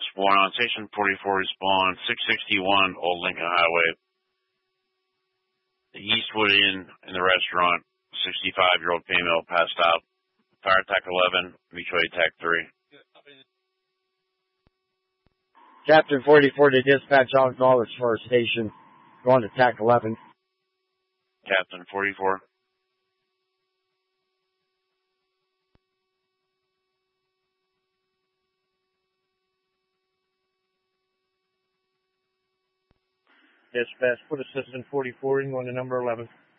1 on Station 44, respond 661 Old Lincoln Highway. The Eastwood Inn in the restaurant, 65-year-old female passed out. Fire attack 11, mutual attack 3. Captain 44 to dispatch all callers for our station. Going to TAC 11. Captain 44. Dispatch, put assistant 44 in, going to number 11.